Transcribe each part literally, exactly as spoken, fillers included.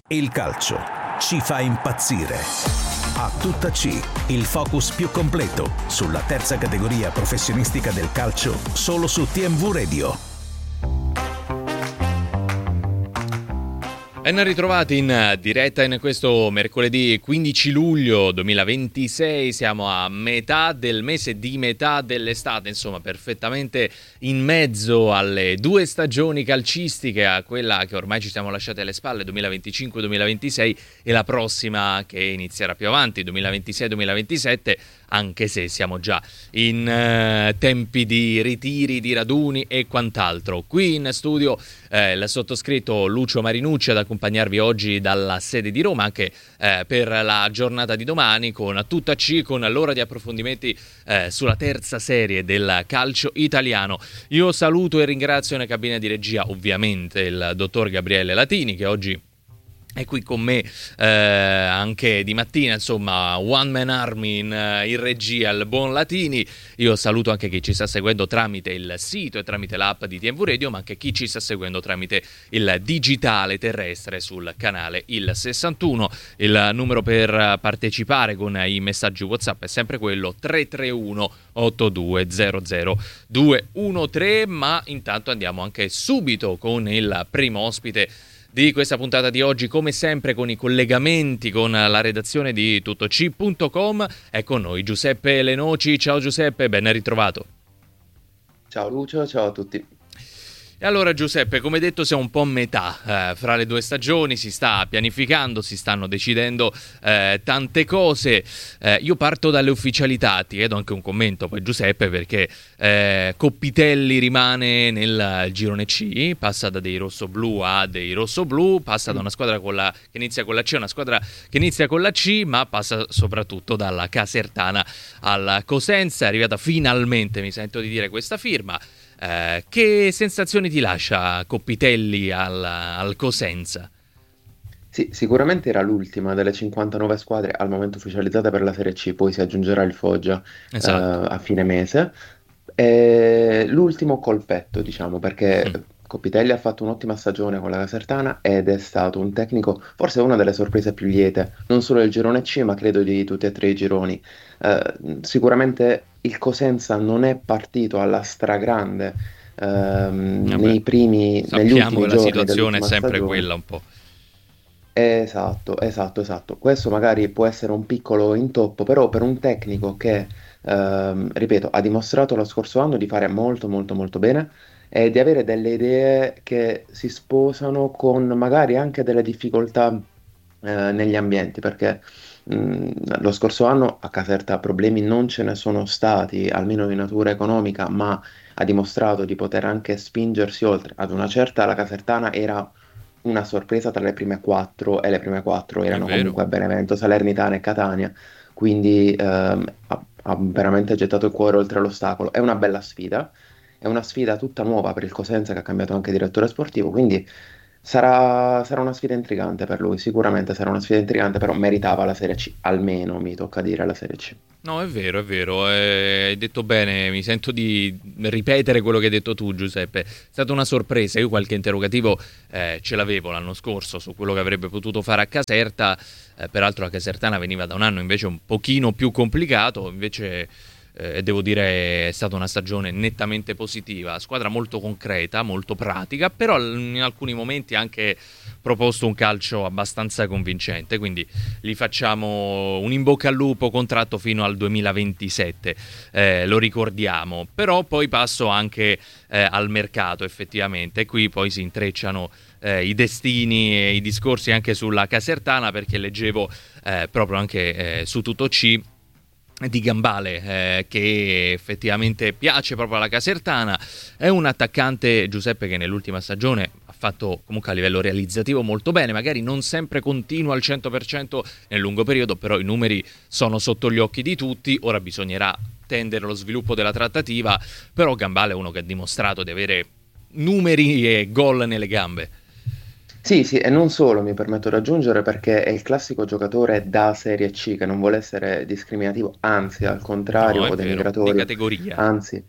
Il calcio ci fa impazzire. A tutta C, il focus più completo sulla terza categoria professionistica del calcio, solo su T M V Radio. Ben ritrovati in diretta in questo mercoledì quindici luglio duemilaventisei, siamo a metà del mese di metà dell'estate, insomma perfettamente in mezzo alle due stagioni calcistiche, a quella che ormai ci siamo lasciati alle spalle, duemilaventicinque duemilaventisei, e la prossima che inizierà più avanti, duemilaventisei duemilaventisette, anche se siamo già in uh, tempi di ritiri, di raduni e quant'altro. Qui in studio eh, il sottoscritto Lucio Marinucci ad accompagnarvi oggi dalla sede di Roma, anche eh, per la giornata di domani, con tutta C, con l'ora di approfondimenti eh, sulla terza serie del calcio italiano. Io saluto e ringrazio nella cabina di regia ovviamente il dottor Gabriele Latini, che oggi è qui con me eh, anche di mattina, insomma, one man army in, in regia, il buon Latini. Io saluto anche chi ci sta seguendo tramite il sito e tramite l'app di T M V Radio, ma anche chi ci sta seguendo tramite il digitale terrestre sul canale il sessantuno. Il numero per partecipare con i messaggi WhatsApp è sempre quello tre tre uno otto due zero zero due uno tre, ma intanto andiamo anche subito con il primo ospite di questa puntata di oggi, come sempre con i collegamenti con la redazione di tuttoc punto com. È con noi Giuseppe Lenoci. Ciao Giuseppe, ben ritrovato. Ciao Lucio, ciao a tutti. E allora Giuseppe, come detto siamo un po' a metà eh, fra le due stagioni, si sta pianificando, si stanno decidendo eh, tante cose. Eh, io parto dalle ufficialità, ti chiedo anche un commento poi Giuseppe, perché eh, Coppitelli rimane nel girone C, passa da dei rossoblu a dei rossoblu, passa da una squadra con la, che inizia con la C a una squadra che inizia con la C, ma passa soprattutto dalla Casertana al Cosenza. È arrivata finalmente, mi sento di dire, questa firma. Eh, che sensazioni ti lascia Coppitelli al, al Cosenza? Sì, sicuramente era l'ultima delle cinquantanove squadre al momento ufficializzate per la Serie C, poi si aggiungerà il Foggia Esatto. eh, a fine mese. E l'ultimo colpetto, diciamo, perché Mm. Coppitelli ha fatto un'ottima stagione con la Casertana ed è stato un tecnico, forse una delle sorprese più liete, non solo del girone C, ma credo di tutti e tre i gironi. Eh, sicuramente il Cosenza non è partito alla stragrande ehm, Vabbè, nei primi, negli sappiamo ultimi che la giorni situazione è dell'ultima sempre stagione. quella un po'. Esatto, esatto, esatto. Questo magari può essere un piccolo intoppo, però per un tecnico che, ehm, ripeto, ha dimostrato lo scorso anno di fare molto, molto, molto bene e di avere delle idee che si sposano con magari anche delle difficoltà, eh, negli ambienti, perché mh, lo scorso anno a Caserta problemi non ce ne sono stati, almeno di natura economica, ma ha dimostrato di poter anche spingersi oltre. Ad una certa la Casertana era una sorpresa tra le prime quattro e le prime quattro È erano vero. comunque Benevento, Salernitana e Catania, quindi ehm, ha, ha veramente gettato il cuore oltre l'ostacolo. È una bella sfida, è una sfida tutta nuova per il Cosenza che ha cambiato anche direttore sportivo, quindi sarà, sarà una sfida intrigante per lui, sicuramente sarà una sfida intrigante, però meritava la Serie C, almeno mi tocca dire la Serie C. No, è vero, è vero, eh, hai detto bene, mi sento di ripetere quello che hai detto tu Giuseppe. È stata una sorpresa, io qualche interrogativo eh, ce l'avevo l'anno scorso su quello che avrebbe potuto fare a Caserta, eh, peraltro la Casertana veniva da un anno invece un pochino più complicato, invece eh, devo dire è stata una stagione nettamente positiva, squadra molto concreta, molto pratica, però in alcuni momenti anche proposto un calcio abbastanza convincente, quindi gli facciamo un in bocca al lupo, contratto fino al duemilaventisette, eh, lo ricordiamo, però poi passo anche eh, al mercato effettivamente, e qui poi si intrecciano eh, i destini e i discorsi anche sulla Casertana, perché leggevo eh, proprio anche eh, su tuttoc di Gambale, eh, che effettivamente piace proprio alla Casertana. È un attaccante, Giuseppe, che nell'ultima stagione ha fatto comunque a livello realizzativo molto bene, magari non sempre continua al cento per cento nel lungo periodo, però i numeri sono sotto gli occhi di tutti. Ora bisognerà tendere allo sviluppo della trattativa, però Gambale è uno che ha dimostrato di avere numeri e gol nelle gambe. Sì, sì, e non solo, mi permetto di aggiungere, perché è il classico giocatore da Serie C che non vuole essere discriminativo, anzi, al No, contrario, è o vero, di denigratorio, categoria. anzi,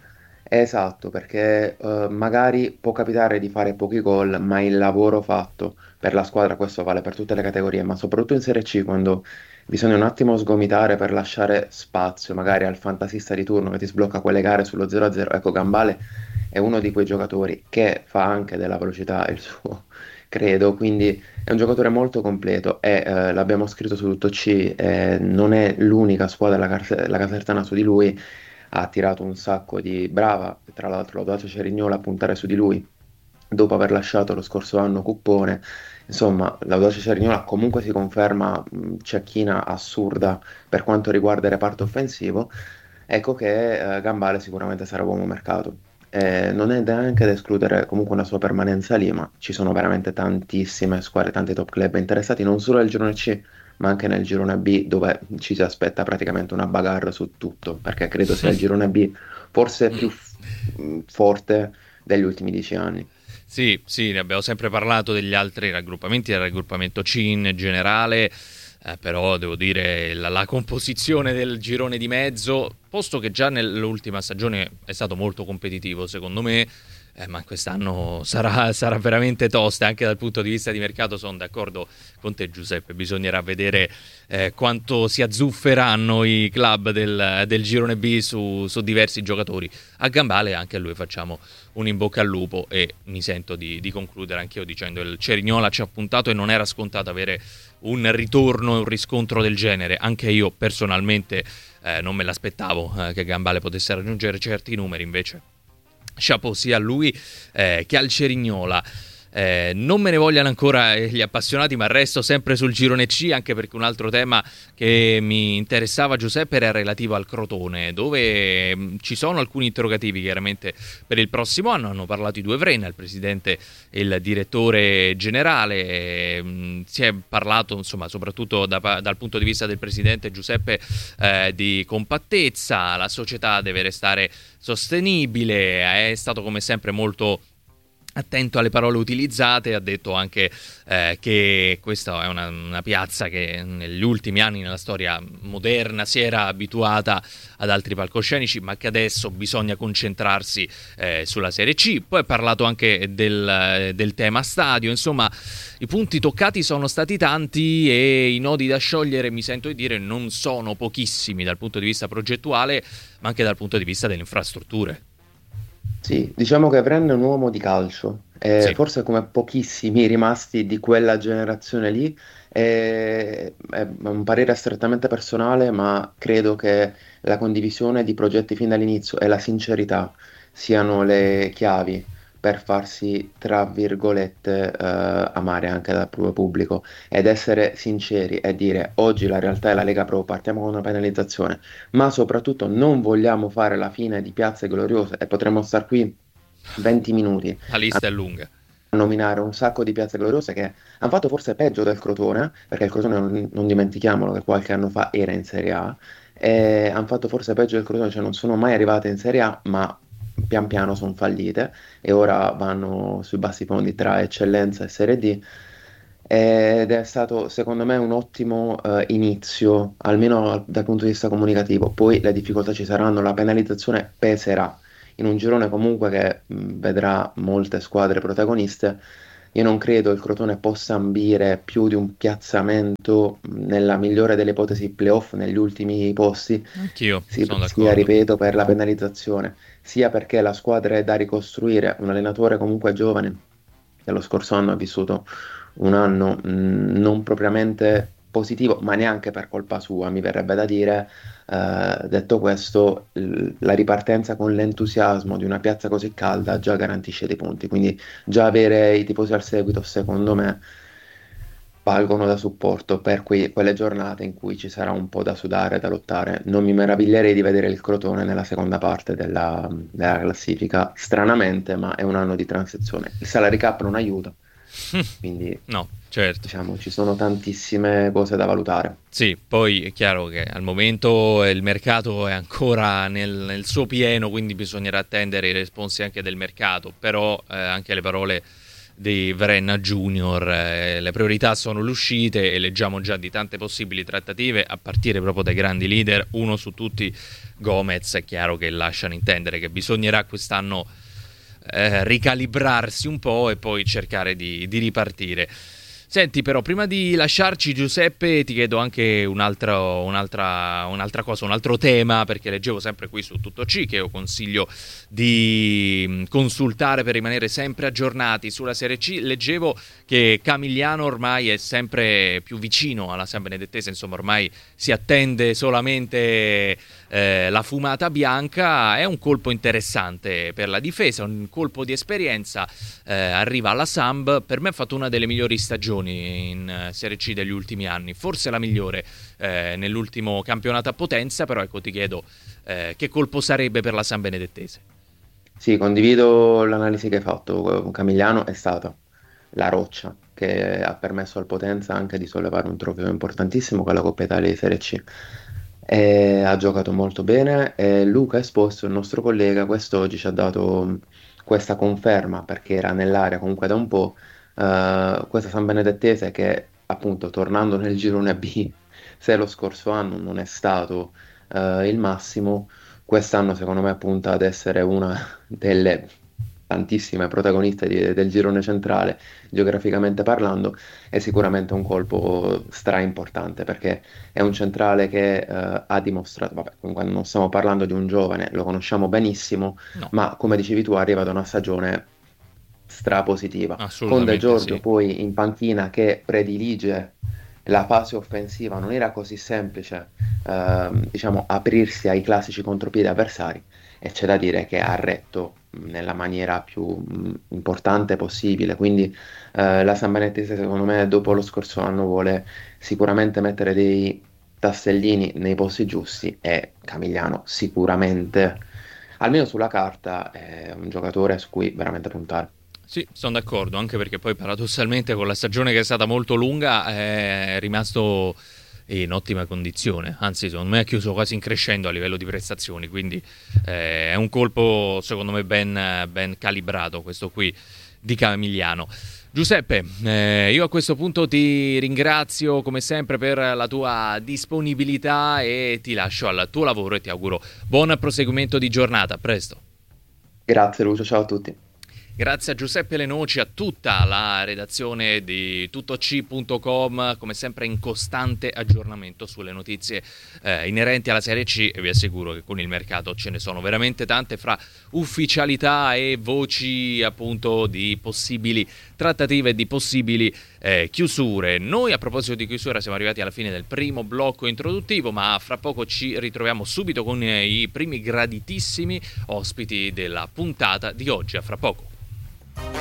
Esatto, perché eh, magari può capitare di fare pochi gol, ma il lavoro fatto per la squadra, questo vale per tutte le categorie, ma soprattutto in Serie C, quando bisogna un attimo sgomitare per lasciare spazio magari al fantasista di turno che ti sblocca quelle gare sullo zero a zero. Ecco, Gambale è uno di quei giocatori che fa anche della velocità il suo credo, quindi è un giocatore molto completo e eh, l'abbiamo scritto su tutto C, eh, non è l'unica squadra, la, Car- la Casertana su di lui ha tirato un sacco di brava, tra l'altro l'audace Cerignola a puntare su di lui dopo aver lasciato lo scorso anno Cuppone. Insomma, l'audace Cerignola comunque si conferma mh, cecchina assurda per quanto riguarda il reparto offensivo. Ecco che eh, Gambale sicuramente sarà uomo mercato. Eh, non è neanche da escludere comunque una sua permanenza lì, ma ci sono veramente tantissime squadre, tanti top club interessati non solo al girone C, ma anche nel girone B, dove ci si aspetta praticamente una bagarre su tutto, perché credo sia il girone B forse più f- mh, forte degli ultimi dieci anni. Sì, sì, ne abbiamo sempre parlato degli altri raggruppamenti, del raggruppamento C in generale, eh, però devo dire la, la composizione del girone di mezzo, posto che già nell'ultima stagione è stato molto competitivo secondo me, eh, ma quest'anno sarà, sarà veramente tosta anche dal punto di vista di mercato. Sono d'accordo con te Giuseppe, bisognerà vedere eh, quanto si azzufferanno i club del, del girone B su, su diversi giocatori. A Gambale anche a lui facciamo un in bocca al lupo e mi sento di, di concludere anch'io dicendo il Cerignola ci ha puntato e non era scontato avere un ritorno e un riscontro del genere. Anche io personalmente eh, non me l'aspettavo eh, che Gambale potesse raggiungere certi numeri, invece chapeau sia a lui eh, che al Cerignola. Eh, non me ne vogliano ancora gli appassionati, ma resto sempre sul girone C, anche perché un altro tema che mi interessava, Giuseppe, era relativo al Crotone, dove mh, ci sono alcuni interrogativi chiaramente per il prossimo anno. Hanno parlato i due Vrenna, il presidente e il direttore generale. Mh, si è parlato, insomma, soprattutto da, dal punto di vista del presidente Giuseppe, eh, di compattezza. La società deve restare sostenibile, è stato come sempre molto attento alle parole utilizzate, ha detto anche eh, che questa è una, una piazza che negli ultimi anni nella storia moderna si era abituata ad altri palcoscenici, ma che adesso bisogna concentrarsi eh, sulla Serie C. Poi ha parlato anche del, del tema stadio, insomma i punti toccati sono stati tanti e i nodi da sciogliere, mi sento di dire, non sono pochissimi dal punto di vista progettuale, ma anche dal punto di vista delle infrastrutture. Sì, diciamo che Vren è un uomo di calcio, e Sì. forse come pochissimi rimasti di quella generazione lì, è, è un parere strettamente personale, ma credo che la condivisione di progetti fin dall'inizio e la sincerità siano le chiavi per farsi, tra virgolette, eh, amare anche dal proprio pubblico ed essere sinceri e dire oggi la realtà è la Lega Pro, partiamo con una penalizzazione, ma soprattutto non vogliamo fare la fine di Piazze Gloriose e potremmo star qui venti minuti La lista è lunga. a nominare un sacco di Piazze Gloriose che hanno fatto forse peggio del Crotone, perché il Crotone non, non dimentichiamolo che qualche anno fa era in Serie A, e hanno fatto forse peggio del Crotone, cioè non sono mai arrivate in Serie A, ma pian piano sono fallite e ora vanno sui bassi fondi tra eccellenza e Serie D. Ed è stato secondo me un ottimo eh, inizio, almeno dal punto di vista comunicativo. Poi le difficoltà ci saranno, la penalizzazione peserà in un girone comunque che mh, vedrà molte squadre protagoniste. Io non credo il Crotone possa ambire più di un piazzamento mh, nella migliore delle ipotesi playoff negli ultimi posti, Anch'io si- sono sia, d'accordo. ripeto, per la penalizzazione, sia perché la squadra è da ricostruire, un allenatore comunque giovane, che lo scorso anno ha vissuto un anno mh, non propriamente positivo, ma neanche per colpa sua, mi verrebbe da dire. Eh, detto questo, l- la ripartenza con l'entusiasmo di una piazza così calda già garantisce dei punti, quindi già avere i tifosi al seguito, secondo me, valgono da supporto per quei- quelle giornate in cui ci sarà un po' da sudare, da lottare. Non mi meraviglierei di vedere il Crotone nella seconda parte della, della classifica, stranamente, ma è un anno di transizione. Il salary cap non aiuta, quindi No, certo. diciamo ci sono tantissime cose da valutare. Sì, poi è chiaro che al momento il mercato è ancora nel, nel suo pieno, quindi bisognerà attendere i responsi anche del mercato, però eh, anche le parole di Verena Junior. Eh, le priorità sono le uscite e leggiamo già di tante possibili trattative, a partire proprio dai grandi leader, uno su tutti Gomez. È chiaro che lasciano intendere che bisognerà quest'anno eh, ricalibrarsi un po' e poi cercare di, di ripartire. Senti, però, prima di lasciarci, Giuseppe, ti chiedo anche un altro, un'altra, un'altra cosa, un altro tema, perché leggevo sempre qui su Tutto C, che io consiglio di consultare per rimanere sempre aggiornati sulla Serie C. Leggevo che Camigliano ormai è sempre più vicino alla San Benedettese, insomma ormai si attende solamente eh, la fumata bianca. È un colpo interessante per la difesa, un colpo di esperienza, eh, arriva alla Samb. Per me ha fatto una delle migliori stagioni in Serie C degli ultimi anni, forse la migliore eh, nell'ultimo campionato a Potenza. Però ecco, ti chiedo eh, che colpo sarebbe per la San Benedettese. Sì, condivido l'analisi che hai fatto. Camigliano è stata la roccia che ha permesso al Potenza anche di sollevare un trofeo importantissimo con la Coppa Italia di Serie C. E ha giocato molto bene e Luca Esposto, il nostro collega, quest'oggi ci ha dato questa conferma, perché era nell'area comunque da un po'. Eh, questa San Benedettese che, appunto, tornando nel girone B, se lo scorso anno non è stato eh, il massimo, quest'anno secondo me punta ad essere una delle tantissime protagoniste di- del girone centrale, geograficamente parlando. È sicuramente un colpo stra importante, perché è un centrale che eh, ha dimostrato, vabbè, comunque non stiamo parlando di un giovane, lo conosciamo benissimo, No, ma come dicevi tu arriva da una stagione strapositiva, con De assolutamente Giorgio sì. poi in panchina che predilige la fase offensiva. Non era così semplice ehm, diciamo aprirsi ai classici contropiedi avversari, e c'è da dire che ha retto mh, nella maniera più mh, importante possibile. Quindi eh, la San Benedettese, secondo me, dopo lo scorso anno vuole sicuramente mettere dei tassellini nei posti giusti, e Camigliano sicuramente, almeno sulla carta, è un giocatore su cui veramente puntare. Sì, sono d'accordo, anche perché poi paradossalmente con la stagione che è stata molto lunga è rimasto in ottima condizione, anzi secondo me ha chiuso quasi in crescendo a livello di prestazioni, quindi eh, è un colpo secondo me ben, ben calibrato questo qui di Camigliano. Giuseppe, eh, io a questo punto ti ringrazio come sempre per la tua disponibilità e ti lascio al tuo lavoro e ti auguro buon proseguimento di giornata. A presto. Grazie Lucio, ciao a tutti. Grazie a Giuseppe Lenoci, a tutta la redazione di tuttoc punto com, come sempre in costante aggiornamento sulle notizie eh, inerenti alla Serie C, e vi assicuro che con il mercato ce ne sono veramente tante, fra ufficialità e voci appunto di possibili trattative e di possibili eh, chiusure. Noi, a proposito di chiusura, siamo arrivati alla fine del primo blocco introduttivo, ma fra poco ci ritroviamo subito con eh, i primi graditissimi ospiti della puntata di oggi. A fra poco.